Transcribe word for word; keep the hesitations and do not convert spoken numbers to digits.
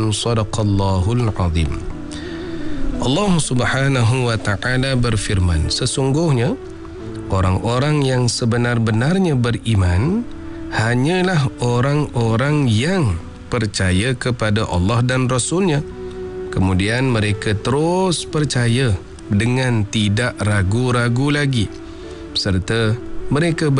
wasallam. Shadaqallahul azim. Allah Subhanahu wa ta'ala berfirman, sesungguhnya orang-orang yang sebenar-benarnya beriman hanyalah orang-orang yang percaya kepada Allah dan Rasul-Nya. Kemudian mereka terus percaya dengan tidak ragu-ragu lagi, serta mereka